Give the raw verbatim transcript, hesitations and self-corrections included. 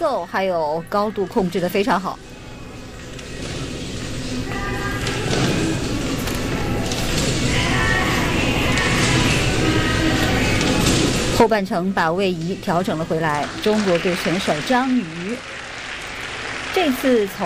奏还有高度控制得非常好。后半程把位移调整了回来，中国队选手张宇这次从